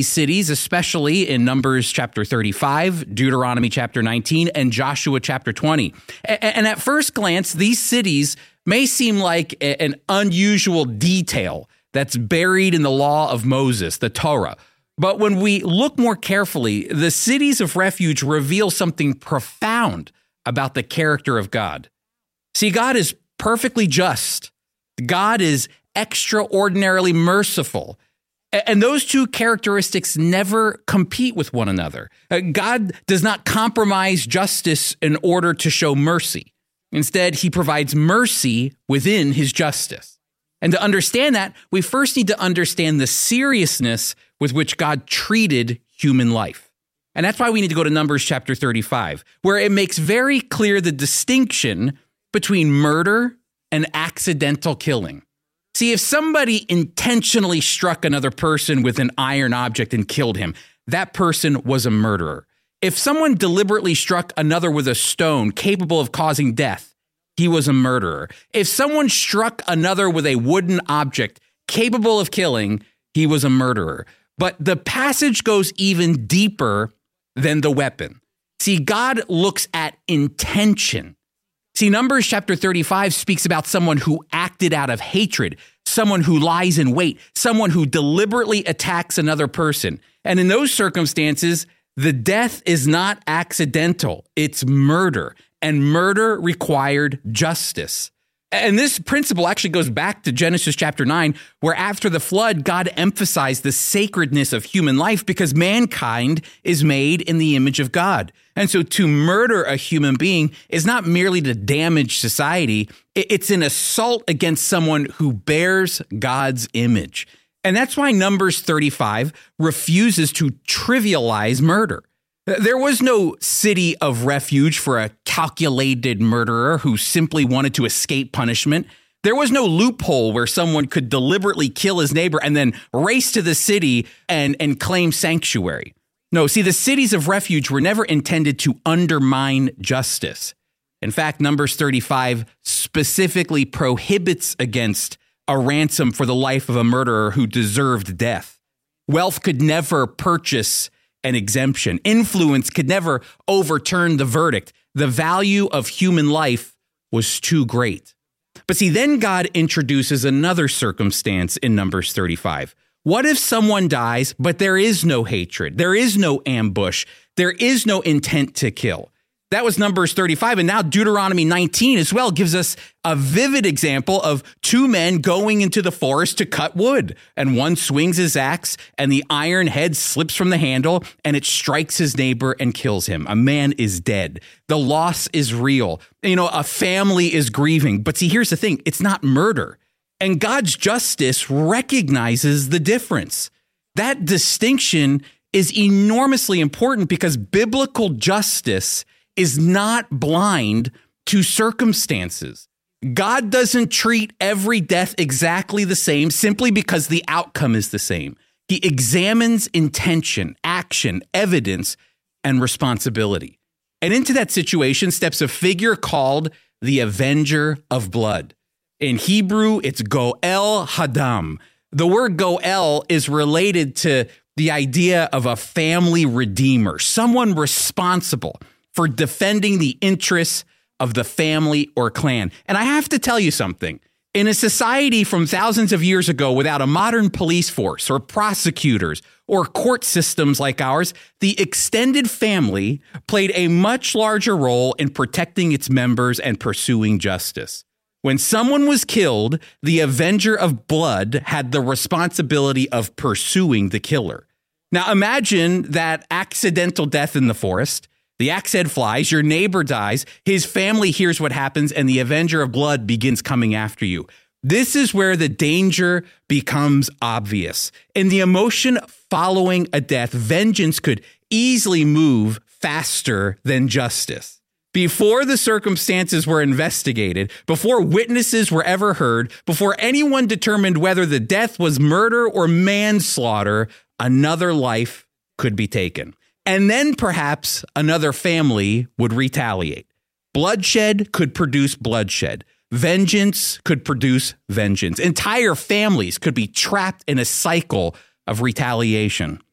cities, especially in Numbers chapter 35, Deuteronomy chapter 19, and Joshua chapter 20. And at first glance, these cities may seem like an unusual detail that's buried in the law of Moses, the Torah. But when we look more carefully, the cities of refuge reveal something profound about the character of God. See, God is perfectly just. God is extraordinarily merciful. And those two characteristics never compete with one another. God does not compromise justice in order to show mercy. Instead, he provides mercy within his justice. And to understand that, we first need to understand the seriousness with which God treated human life. And that's why we need to go to Numbers chapter 35, where it makes very clear the distinction between murder and accidental killing. See, if somebody intentionally struck another person with an iron object and killed him, that person was a murderer. If someone deliberately struck another with a stone capable of causing death, he was a murderer. If someone struck another with a wooden object capable of killing, he was a murderer. But the passage goes even deeper than the weapon. See, God looks at intention. See, Numbers chapter 35 speaks about someone who acted out of hatred, someone who lies in wait, someone who deliberately attacks another person. And in those circumstances, the death is not accidental, it's murder, and murder required justice. And this principle actually goes back to Genesis chapter 9, where after the flood, God emphasized the sacredness of human life because mankind is made in the image of God. And so to murder a human being is not merely to damage society, it's an assault against someone who bears God's image. And that's why Numbers 35 refuses to trivialize murder. There was no city of refuge for a calculated murderer who simply wanted to escape punishment. There was no loophole where someone could deliberately kill his neighbor and then race to the city and claim sanctuary. No, see, the cities of refuge were never intended to undermine justice. In fact, Numbers 35 specifically prohibits against a ransom for the life of a murderer who deserved death. Wealth could never purchase an exemption. Influence could never overturn the verdict. The value of human life was too great. But see, then God introduces another circumstance in Numbers 35. What if someone dies, but there is no hatred, there is no ambush, there is no intent to kill? That was Numbers 35. And now Deuteronomy 19 as well gives us a vivid example of two men going into the forest to cut wood. And one swings his axe and the iron head slips from the handle and it strikes his neighbor and kills him. A man is dead. The loss is real. A family is grieving. But see, here's the thing. It's not murder. And God's justice recognizes the difference. That distinction is enormously important because biblical justice is not blind to circumstances. God doesn't treat every death exactly the same simply because the outcome is the same. He examines intention, action, evidence, and responsibility. And into that situation steps a figure called the Avenger of Blood. In Hebrew, it's Goel Hadam. The word Goel is related to the idea of a family redeemer, someone responsible for defending the interests of the family or clan. And I have to tell you something. In a society from thousands of years ago without a modern police force or prosecutors or court systems like ours, the extended family played a much larger role in protecting its members and pursuing justice. When someone was killed, the Avenger of Blood had the responsibility of pursuing the killer. Now imagine that accidental death in the forest. The axe head flies, your neighbor dies, his family hears what happens, and the Avenger of Blood begins coming after you. This is where the danger becomes obvious. In the emotion following a death, vengeance could easily move faster than justice. Before the circumstances were investigated, before witnesses were ever heard, before anyone determined whether the death was murder or manslaughter, another life could be taken. And then perhaps another family would retaliate. Bloodshed could produce bloodshed. Vengeance could produce vengeance. Entire families could be trapped in a cycle of retaliation.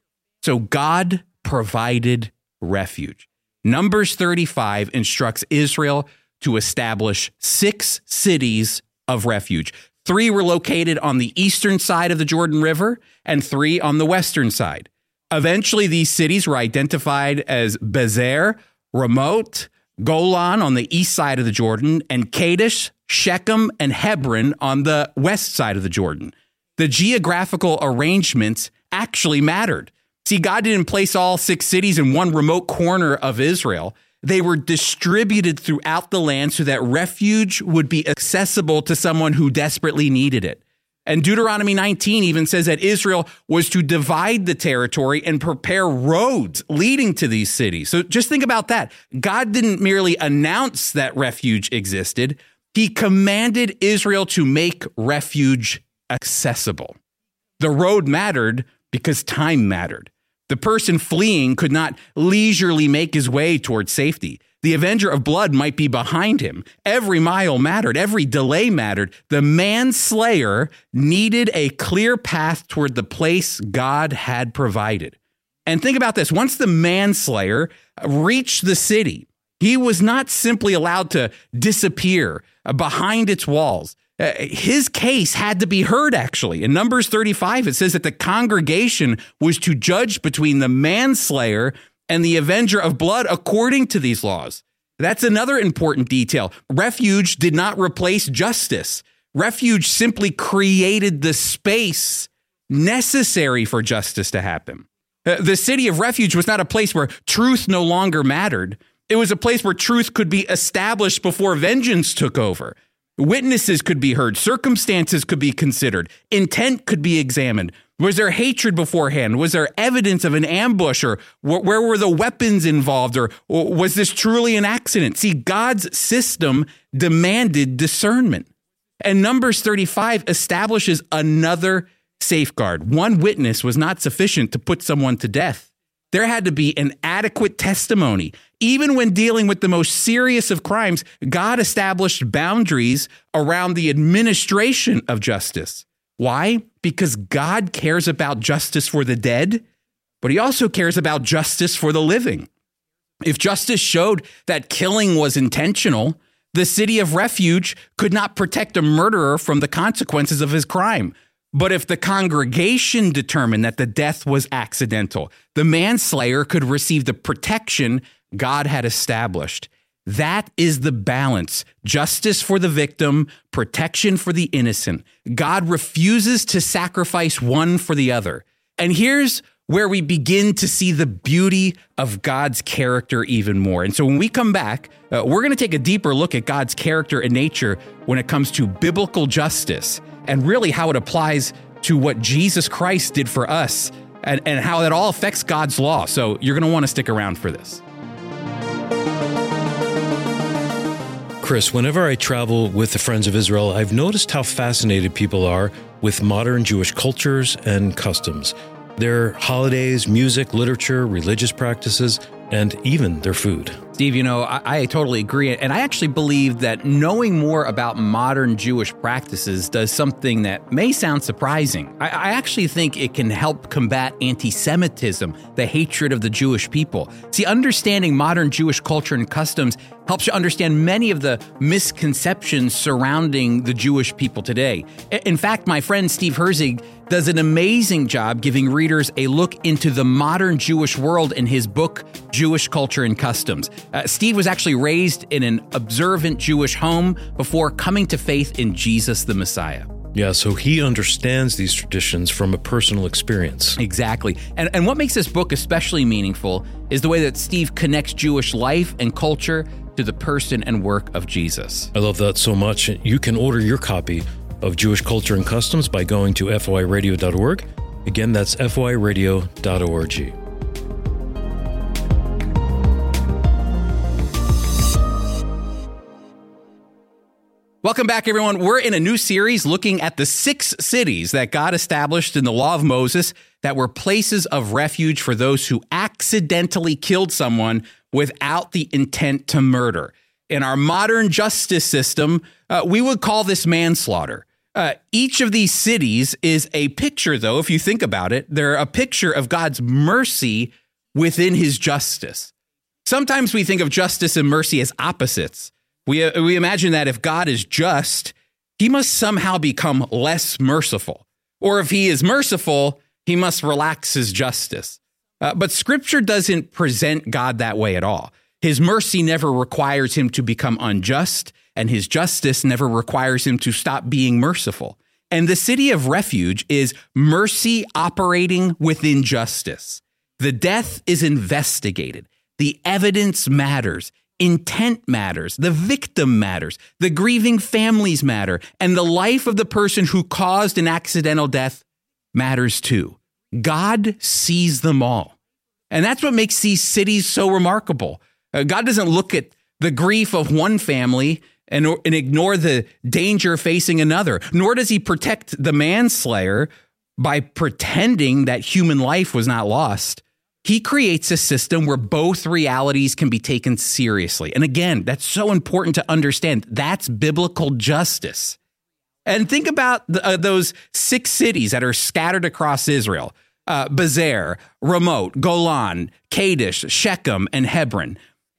So God provided refuge. Numbers 35 instructs Israel to establish 6 cities of refuge. 3 were located on the eastern side of the Jordan River and 3 on the western side. Eventually, these cities were identified as Bezer, Ramoth, Golan on the east side of the Jordan, and Kadesh, Shechem, and Hebron on the west side of the Jordan. The geographical arrangements actually mattered. See, God didn't place all 6 cities in one remote corner of Israel. They were distributed throughout the land so that refuge would be accessible to someone who desperately needed it. And Deuteronomy 19 even says that Israel was to divide the territory and prepare roads leading to these cities. So just think about that. God didn't merely announce that refuge existed. He commanded Israel to make refuge accessible. The road mattered because time mattered. The person fleeing could not leisurely make his way towards safety. The avenger of blood might be behind him. Every mile mattered. Every delay mattered. The manslayer needed a clear path toward the place God had provided. And think about this. Once the manslayer reached the city, he was not simply allowed to disappear behind its walls. His case had to be heard, actually. In Numbers 35, it says that the congregation was to judge between the manslayer and the avenger of blood according to these laws. That's another important detail. Refuge did not replace justice. Refuge simply created the space necessary for justice to happen. The city of refuge was not a place where truth no longer mattered. It was a place where truth could be established before vengeance took over. Witnesses could be heard. Circumstances could be considered. Intent could be examined. Was there hatred beforehand? Was there evidence of an ambush? Or where were the weapons involved? Or was this truly an accident? See, God's system demanded discernment. And Numbers 35 establishes another safeguard. One witness was not sufficient to put someone to death. There had to be an adequate testimony. Even when dealing with the most serious of crimes, God established boundaries around the administration of justice. Why? Because God cares about justice for the dead, but he also cares about justice for the living. If justice showed that killing was intentional, the city of refuge could not protect a murderer from the consequences of his crime. But if the congregation determined that the death was accidental, the manslayer could receive the protection God had established. That is the balance. Justice for the victim, protection for the innocent. God refuses to sacrifice one for the other. And here's where we begin to see the beauty of God's character even more. And so when we come back, we're going to take a deeper look at God's character and nature when it comes to biblical justice and really how it applies to what Jesus Christ did for us and how that all affects God's law. So you're going to want to stick around for this. Chris, whenever I travel with the Friends of Israel, I've noticed how fascinated people are with modern Jewish cultures and customs. Their holidays, music, literature, religious practices, and even their food. Steve, I totally agree. And I actually believe that knowing more about modern Jewish practices does something that may sound surprising. I actually think it can help combat anti-Semitism, the hatred of the Jewish people. See, understanding modern Jewish culture and customs helps you understand many of the misconceptions surrounding the Jewish people today. In fact, my friend Steve Herzig does an amazing job giving readers a look into the modern Jewish world in his book, Jewish Culture and Customs. Steve was actually raised in an observant Jewish home before coming to faith in Jesus the Messiah. Yeah, so he understands these traditions from a personal experience. Exactly. And what makes this book especially meaningful is the way that Steve connects Jewish life and culture to the person and work of Jesus. I love that so much. You can order your copy of Jewish Culture and Customs by going to foiradio.org. Again, that's foiradio.org. Welcome back, everyone. We're in a new series looking at the 6 cities that God established in the law of Moses that were places of refuge for those who accidentally killed someone without the intent to murder. In our modern justice system, we would call this manslaughter. Each of these cities is a picture, though, if you think about it, they're a picture of God's mercy within his justice. Sometimes we think of justice and mercy as opposites. We imagine that if God is just, he must somehow become less merciful. Or if he is merciful, he must relax his justice. But Scripture doesn't present God that way at all. His mercy never requires him to become unjust, and his justice never requires him to stop being merciful. And the city of refuge is mercy operating within justice. The death is investigated. The evidence matters. Intent matters. The victim matters. The grieving families matter. And the life of the person who caused an accidental death matters too. God sees them all. And that's what makes these cities so remarkable. God doesn't look at the grief of one family and ignore the danger facing another, nor does he protect the manslayer by pretending that human life was not lost. He creates a system where both realities can be taken seriously. And again, that's so important to understand. That's biblical justice. And think about those 6 cities that are scattered across Israel: Bezer, Ramoth, Golan, Kadesh, Shechem, and Hebron.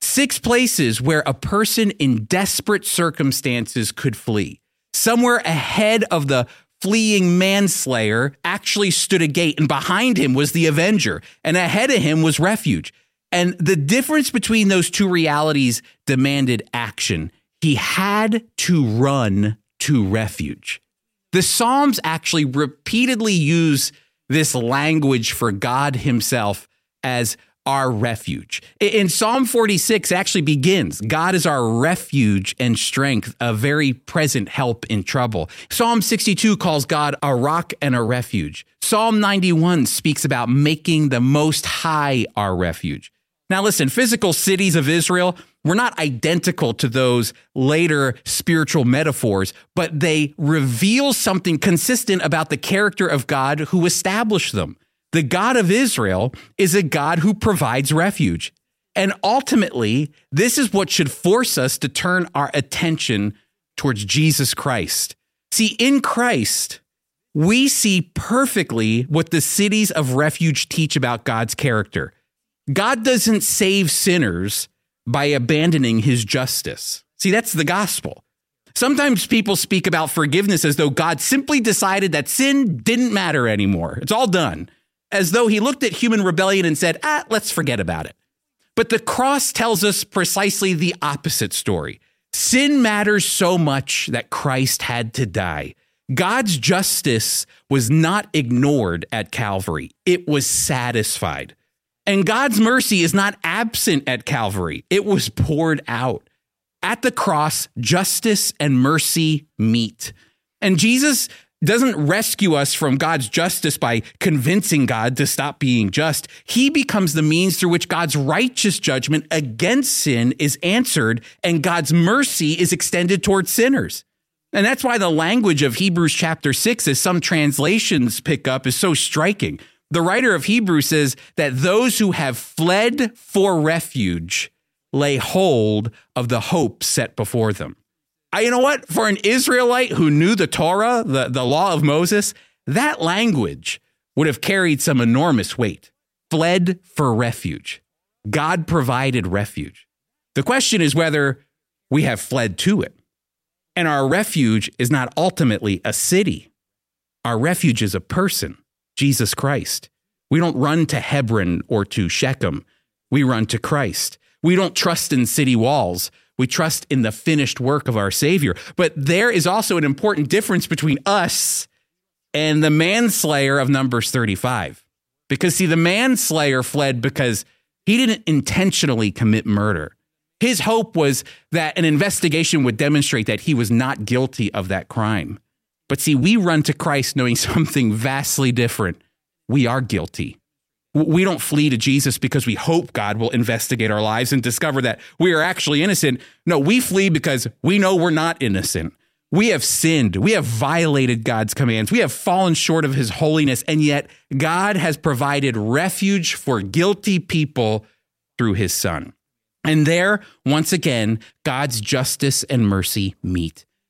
6 places where a person in desperate circumstances could flee. Somewhere ahead of the fleeing manslayer actually stood a gate, and behind him was the avenger, and ahead of him was refuge. And the difference between those two realities demanded action. He had to run to refuge. The Psalms actually repeatedly use this language for God himself as our refuge. In Psalm 46 actually begins, God is our refuge and strength, a very present help in trouble. Psalm 62 calls God a rock and a refuge. Psalm 91 speaks about making the Most High our refuge. Now listen, physical cities of Israel were not identical to those later spiritual metaphors, but they reveal something consistent about the character of God who established them. The God of Israel is a God who provides refuge. And ultimately, this is what should force us to turn our attention towards Jesus Christ. See, in Christ, we see perfectly what the cities of refuge teach about God's character. God doesn't save sinners by abandoning his justice. See, that's the gospel. Sometimes people speak about forgiveness as though God simply decided that sin didn't matter anymore. It's all done. As though he looked at human rebellion and said, let's forget about it. But the cross tells us precisely the opposite story. Sin matters so much that Christ had to die. God's justice was not ignored at Calvary. It was satisfied. And God's mercy is not absent at Calvary. It was poured out. At the cross, justice and mercy meet. And Jesus doesn't rescue us from God's justice by convincing God to stop being just. He becomes the means through which God's righteous judgment against sin is answered and God's mercy is extended towards sinners. And that's why the language of Hebrews chapter 6, as some translations pick up, is so striking. The writer of Hebrews says that those who have fled for refuge lay hold of the hope set before them. You know what? For an Israelite who knew the Torah, the law of Moses, that language would have carried some enormous weight. Fled for refuge. God provided refuge. The question is whether we have fled to it. And our refuge is not ultimately a city. Our refuge is a person, Jesus Christ. We don't run to Hebron or to Shechem. We run to Christ. We don't trust in city walls. We trust in the finished work of our Savior. But there is also an important difference between us and the manslayer of Numbers 35. Because see, the manslayer fled because he didn't intentionally commit murder. His hope was that an investigation would demonstrate that he was not guilty of that crime. But see, we run to Christ knowing something vastly different. We are guilty. We don't flee to Jesus because we hope God will investigate our lives and discover that we are actually innocent. No, we flee because we know we're not innocent. We have sinned. We have violated God's commands. We have fallen short of his holiness. And yet God has provided refuge for guilty people through his Son. And there, once again, God's justice and mercy meet.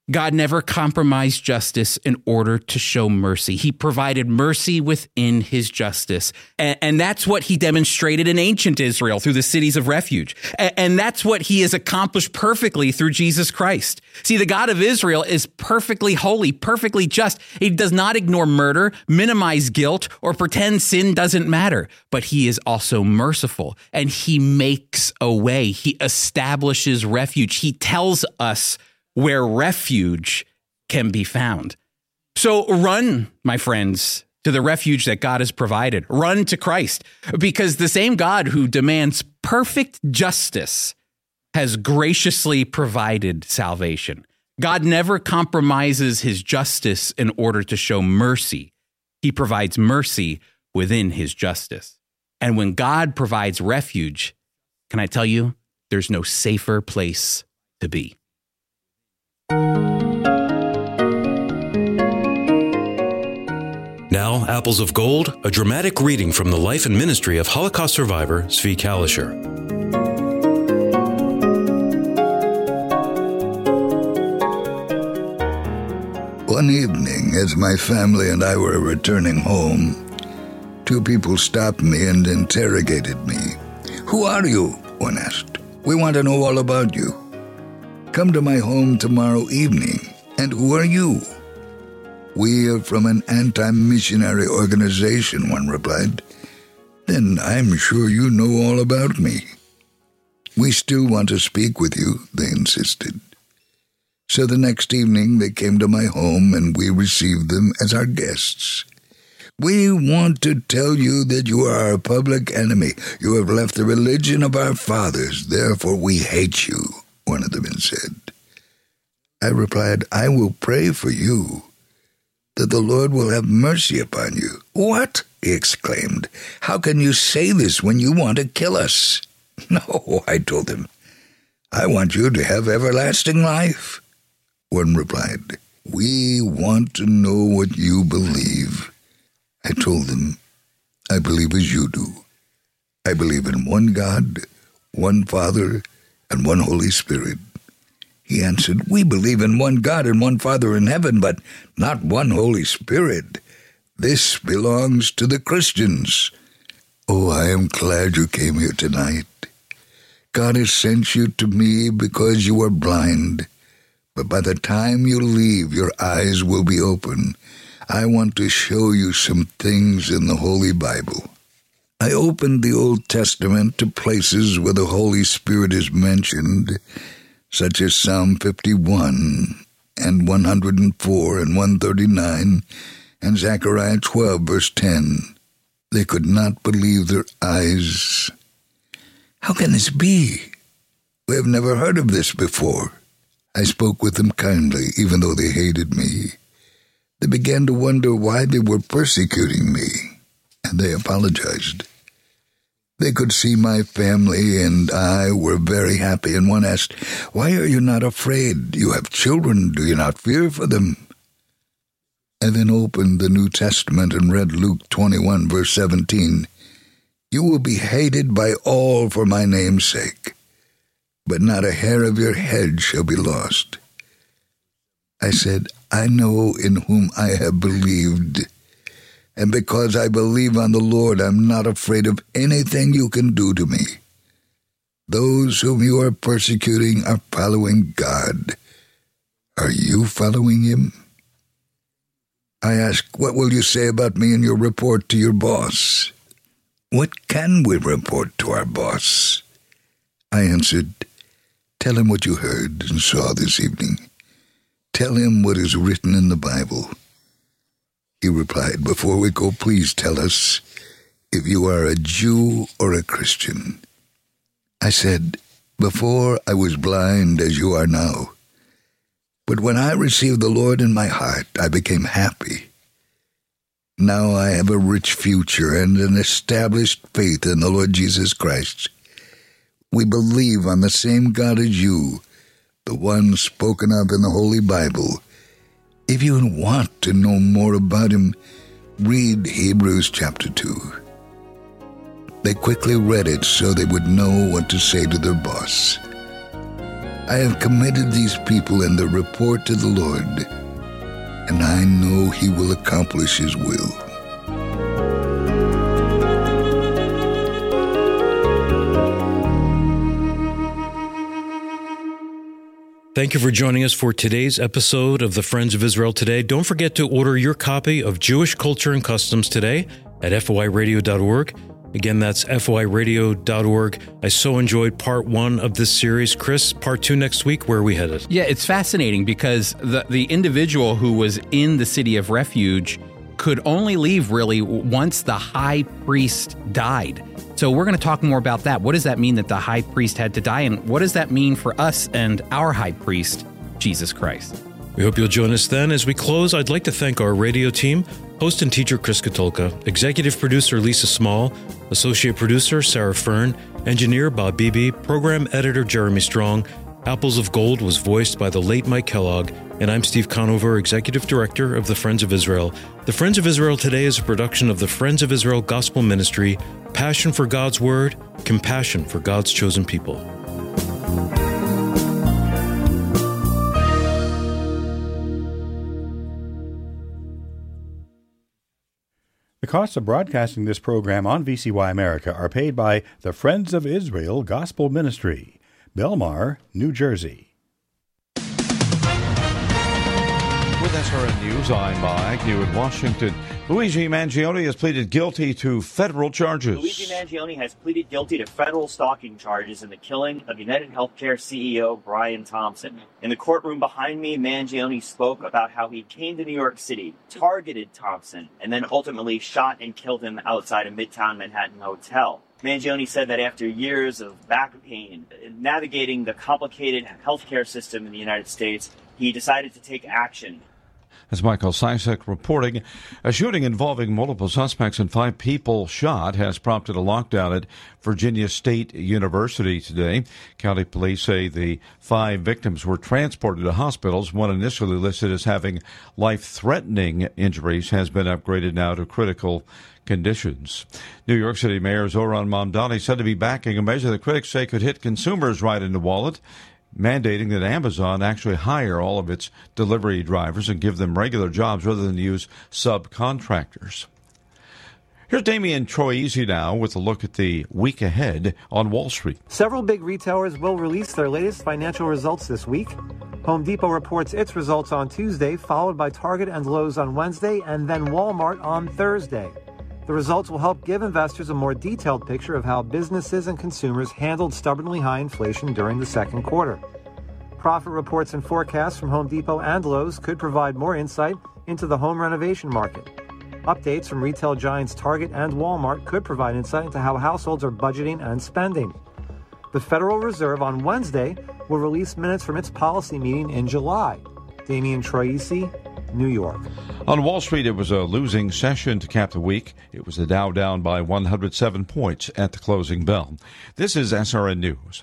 God never compromised justice in order to show mercy. He provided mercy within his justice. And that's what he demonstrated in ancient Israel through the cities of refuge. And that's what he has accomplished perfectly through Jesus Christ. See, the God of Israel is perfectly holy, perfectly just. He does not ignore murder, minimize guilt, or pretend sin doesn't matter. But he is also merciful, and he makes a way. He establishes refuge. He tells us where refuge can be found. So run, my friends, to the refuge that God has provided. Run to Christ, because the same God who demands perfect justice has graciously provided salvation. God never compromises his justice in order to show mercy. He provides mercy within his justice. And when God provides refuge, can I tell you, there's no safer place to be. Now, Apples of Gold, a dramatic reading from the life and ministry of Holocaust survivor Zvi Kalisher. One evening, as my family and I were returning home, two people stopped me and interrogated me. "Who are you?" one asked. "We want to know all about you." "Come to my home tomorrow evening." "And who are you?" "We are from an anti-missionary organization," one replied. "Then I'm sure you know all about me." "We still want to speak with you," they insisted. So the next evening they came to my home and we received them as our guests. "We want to tell you that you are our public enemy. You have left the religion of our fathers, therefore we hate you," one of them had said. I replied, "I will pray for you, that the Lord will have mercy upon you." "What?" he exclaimed. "How can you say this when you want to kill us?" "No," I told him. "I want you to have everlasting life." One replied, "We want to know what you believe." I told them, "I believe as you do. I believe in one God, one Father, and one Holy Spirit." He answered, "We believe in one God and one Father in heaven, but not one Holy Spirit. This belongs to the Christians." "Oh, I am glad you came here tonight. God has sent you to me because you are blind. But by the time you leave, your eyes will be open. I want to show you some things in the Holy Bible." I opened the Old Testament to places where the Holy Spirit is mentioned, such as Psalm 51 and 104 and 139 and Zechariah 12, verse 10. They could not believe their eyes. "How can this be? We have never heard of this before." I spoke with them kindly, even though they hated me. They began to wonder why they were persecuting me, and they apologized. They could see my family and I were very happy, and one asked, "Why are you not afraid? You have children. Do you not fear for them?" I then opened the New Testament and read Luke 21, verse 17. "You will be hated by all for my name's sake, but not a hair of your head shall be lost." I said, "I know in whom I have believed, and because I believe on the Lord, I'm not afraid of anything you can do to me. Those whom you are persecuting are following God. Are you following him?" I asked, "What will you say about me in your report to your boss?" "What can we report to our boss?" I answered, "Tell him what you heard and saw this evening. Tell him what is written in the Bible." He replied, "Before we go, please tell us if you are a Jew or a Christian." I said, "Before I was blind as you are now. But when I received the Lord in my heart, I became happy. Now I have a rich future and an established faith in the Lord Jesus Christ. We believe on the same God as you, the one spoken of in the Holy Bible. If you want to know more about him, read Hebrews chapter 2. They quickly read it so they would know what to say to their boss. I have committed these people and their report to the Lord, and I know He will accomplish His will. Thank you for joining us for today's episode of the Friends of Israel Today. Don't forget to order your copy of Jewish Culture and Customs today at foiradio.org. Again, that's foiradio.org. I so enjoyed part 1 of this series. Chris, part 2 next week. Where are we headed? Yeah, it's fascinating because the individual who was in the city of refuge could only leave really once the high priest died. So we're going to talk more about that. What does that mean that the high priest had to die? And what does that mean for us and our high priest, Jesus Christ? We hope you'll join us then. As we close, I'd like to thank our radio team, host and teacher Chris Katulka, executive producer Lisa Small, associate producer Sarah Fern, engineer Bob Beebe, program editor Jeremy Strong. Apples of Gold was voiced by the late Mike Kellogg, and I'm Steve Conover, executive director of the Friends of Israel. The Friends of Israel Today is a production of the Friends of Israel Gospel Ministry, passion for God's Word, compassion for God's chosen people. The costs of broadcasting this program on VCY America are paid by the Friends of Israel Gospel Ministry, Belmar, New Jersey. With SRN News, I'm Mike New in Washington. Luigi Mangione has pleaded guilty to federal charges. Luigi Mangione has pleaded guilty to federal stalking charges in the killing of United Healthcare CEO Brian Thompson. In the courtroom behind me, Mangione spoke about how he came to New York City, targeted Thompson, and then ultimately shot and killed him outside a Midtown Manhattan hotel. Mangione said that after years of back pain, navigating the complicated healthcare system in the United States, he decided to take action. As Michael Sisek reporting, a shooting involving multiple suspects and 5 people shot has prompted a lockdown at Virginia State University today. County police say the 5 victims were transported to hospitals. One initially listed as having life-threatening injuries has been upgraded now to critical conditions. New York City Mayor Zohran Mamdani said to be backing a measure that critics say could hit consumers right in the wallet, mandating that Amazon actually hire all of its delivery drivers and give them regular jobs rather than use subcontractors. Here's Damian Troisi now with a look at the week ahead on Wall Street. Several big retailers will release their latest financial results this week. Home Depot reports its results on Tuesday, followed by Target and Lowe's on Wednesday, and then Walmart on Thursday. The results will help give investors a more detailed picture of how businesses and consumers handled stubbornly high inflation during the second quarter. Profit reports and forecasts from Home Depot and Lowe's could provide more insight into the home renovation market. Updates from retail giants Target and Walmart could provide insight into how households are budgeting and spending. The Federal Reserve on Wednesday will release minutes from its policy meeting in July. Damian Troisi, New York. On Wall Street, it was a losing session to cap the week. It was the Dow down by 107 points at the closing bell. This is SRN News.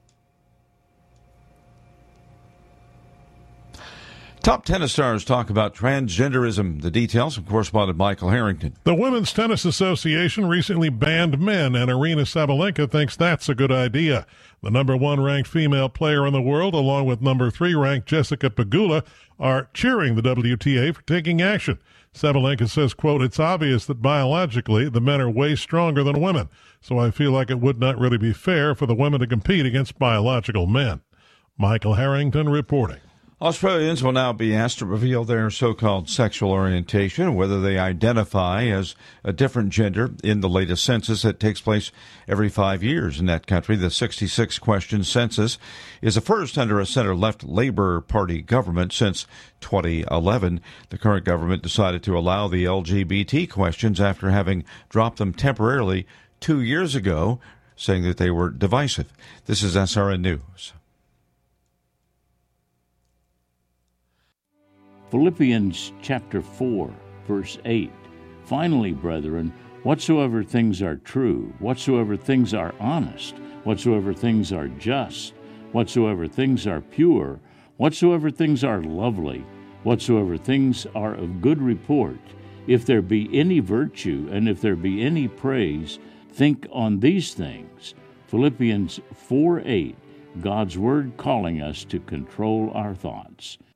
Top tennis stars talk about transgenderism. The details from correspondent Michael Harrington. The Women's Tennis Association recently banned men, and Aryna Sabalenka thinks that's a good idea. The number 1 ranked female player in the world, along with number 3 ranked Jessica Pegula, are cheering the WTA for taking action. Sabalenka says, quote, "It's obvious that biologically the men are way stronger than women, so I feel like it would not really be fair for the women to compete against biological men." Michael Harrington reporting. Australians will now be asked to reveal their so-called sexual orientation, whether they identify as a different gender in the latest census that takes place every 5 years in that country. The 66-question census is the first under a center-left Labour Party government since 2011. The current government decided to allow the LGBT questions after having dropped them temporarily 2 years ago, saying that they were divisive. This is SRN News. Philippians chapter 4, verse 8. Finally, brethren, whatsoever things are true, whatsoever things are honest, whatsoever things are just, whatsoever things are pure, whatsoever things are lovely, whatsoever things are of good report, if there be any virtue, and if there be any praise, think on these things. Philippians 4:8. God's Word calling us to control our thoughts.